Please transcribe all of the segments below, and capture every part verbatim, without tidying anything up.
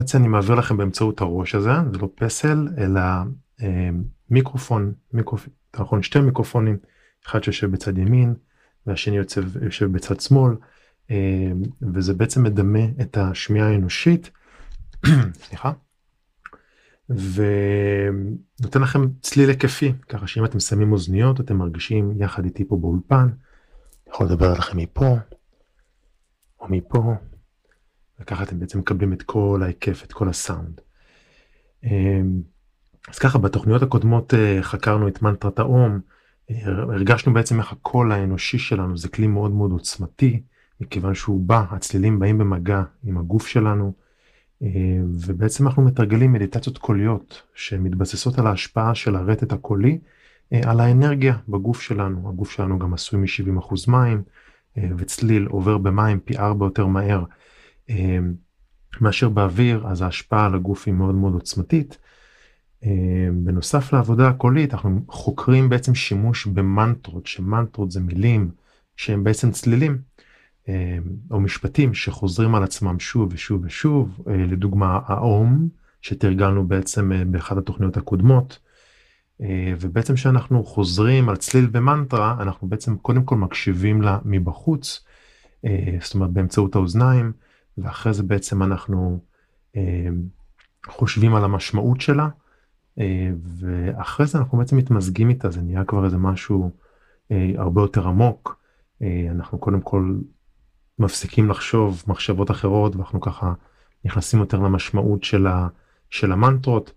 בעצם אני מעביר לכם באמצעות הראש הזה, זה לא פסל, אלא אה, מיקרופון, מיקרופ... נכון, שתי מיקרופונים, אחד שיושב בצד ימין, והשני יוצב, יושב בצד שמאל, אה, וזה בעצם מדמה את השמיעה האנושית, סליחה, ונותן לכם צליל היקפי, ככה שאם אתם שמים אוזניות, אתם מרגישים יחד איתי פה באולפן, יכול לדבר עליכם מפה, או מפה, וככה אתם בעצם מקבלים את כל ההיקף, את כל הסאונד. אז ככה, בתוכניות הקודמות חקרנו את מנטרת האום, הרגשנו בעצם איך הקול האנושי שלנו זה כלי מאוד מאוד עוצמתי, מכיוון שהוא בא, הצלילים באים במגע עם הגוף שלנו, ובעצם אנחנו מתרגלים מדיטציות קוליות, שמתבססות על ההשפעה של הרטט הקולי, על האנרגיה בגוף שלנו. הגוף שלנו גם עשוי מ-שבעים אחוז מים, וצליל עובר במים פי ארבע יותר מהר, מאשר באוויר, אז ההשפעה על הגוף היא מאוד מאוד עוצמתית. בנוסף לעבודה הקולית, אנחנו חוקרים בעצם שימוש במנטרות, שמנטרות זה מילים שהם בעצם צלילים, או משפטים שחוזרים על עצמם שוב ושוב ושוב, לדוגמה האום, שתרגלנו בעצם באחת התוכניות הקודמות, ובעצם שאנחנו חוזרים על צליל ומנטרה, אנחנו בעצם קודם כל מקשיבים לה מבחוץ, זאת אומרת באמצעות האוזניים, ואחרי זה בעצם אנחנו חושבים על המשמעות שלה, ואחרי זה אנחנו בעצם מתמזגים איתה, זה נהיה כבר איזה משהו הרבה יותר עמוק, אנחנו קודם כל מפסיקים לחשוב מחשבות אחרות, ואנחנו ככה נכנסים יותר למשמעות של, ה, של המנטרות,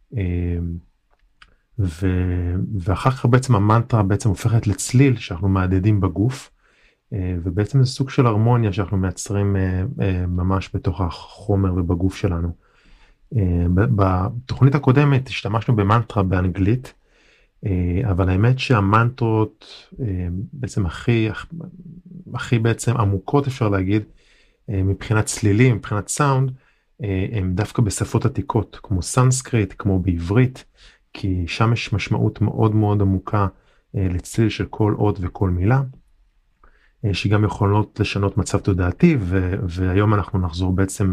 ו, ואחר כך בעצם המנטרה בעצם הופכת לצליל שאנחנו מעדדים בגוף, ובעצם זה סוג של הרמוניה שאנחנו מייצרים ממש בתוך החומר ובגוף שלנו. בתוכנית הקודמת השתמשנו במנטרה באנגלית, אבל האמת שהמנטרות בעצם הכי, הכי בעצם עמוקות אפשר להגיד, מבחינת צלילים, מבחינת סאונד, הם דווקא בשפות עתיקות, כמו סנסקריט, כמו בעברית, כי שם יש משמעות מאוד מאוד עמוקה לצליל של כל אות וכל מילה, שגם יכולות לשנות מצב תודעתי, והיום אנחנו נחזור בעצם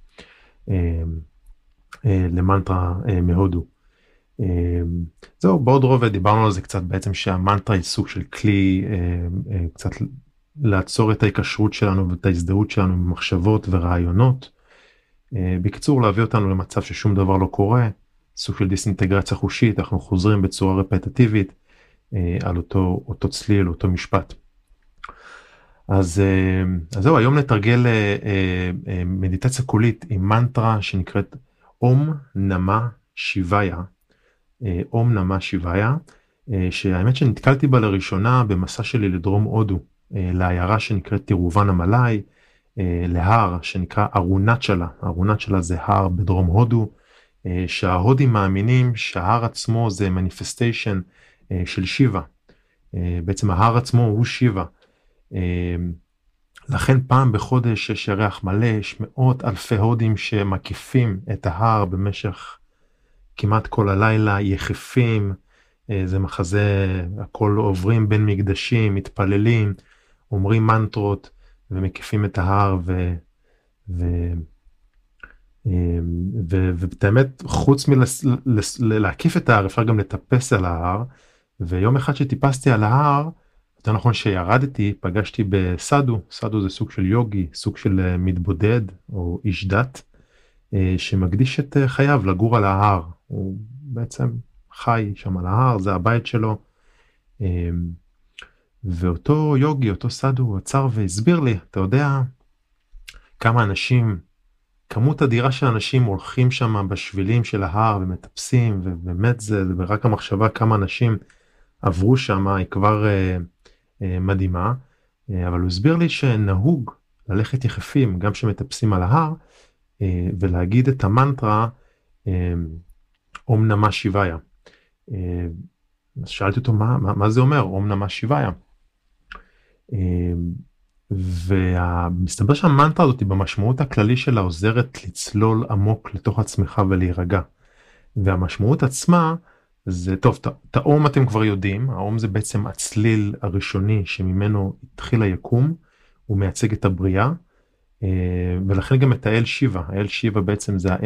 למנטרה מהודו. זהו, בעוד רובד דיברנו על זה קצת, בעצם שהמנטרה היא סוג של כלי קצת לעצור את ההיקשרות שלנו ואת ההזדהות שלנו במחשבות ורעיונות. בקיצור, להביא אותנו למצב ששום דבר לא קורה, סוג של דיסאינטגרציה חושית, אנחנו חוזרים בצורה רפטטיבית על אותו, אותו צליל, אותו משפט. אז, אז זהו, היום נתרגל מדיטציה קולית עם מנטרה שנקראת אום נמה שיוויה, אום נמה שיוויה, שהאמת שנתקלתי בה לראשונה במסע שלי לדרום הודו, לעיירה שנקראת תירובן המלאי, להר שנקרא ארונצ'לה, ארונצ'לה זה הר בדרום הודו, שההודים מאמינים שההר עצמו זה מניפסטיישן של שיבה, בעצם ההר עצמו הוא שיבה, לכן פעם בחודש יש ירח מלא, יש מאות אלפי הודים שמקיפים את ההר במשך כמעט כל הלילה, יחפים, זה מחזה, הכל עוברים בין מקדשים, מתפללים, אומרים מנטרות ומקיפים את ההר, ו... ו... ובאמת חוץ מלהקיף את ההר אפשר גם לטפס על ההר, ויום אחד שטיפסתי על ההר, יותר נכון שירדתי, פגשתי בסדו, סדו זה סוג של יוגי, סוג של מתבודד או איש דת, שמקדיש את חייו לגור על ההר, הוא בעצם חי שם על ההר, זה הבית שלו, ואותו יוגי, אותו סדו, עצר והסביר לי, אתה יודע כמה אנשים, כמות אדירה של אנשים הולכים שם בשבילים של ההר ומטפסים, ובאמת זה, זה רק המחשבה כמה אנשים עברו שם, היא כבר מדהימה, אבל הוא הסביר לי שנהוג ללכת יחפים גם שמטפסים על ההר, ולהגיד את המנטרה אום נמה שיוויה. אז שאלתי אותו מה, מה, מה זה אומר אום נמה שיוויה, ומסתבר שהמנטרה הזאת במשמעות הכללי שלה עוזרת לצלול עמוק לתוך עצמך ולהירגע, והמשמעות עצמה זה טוב, את האום אתם כבר יודעים, האום זה בעצם הצליל הראשוני שממנו התחיל היקום, הוא מייצג את הבריאה, ולכן גם את האל שיבה, האל שיבה בעצם זה